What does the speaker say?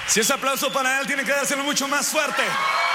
Si es aplauso para él, tiene que dárselo mucho más fuerte.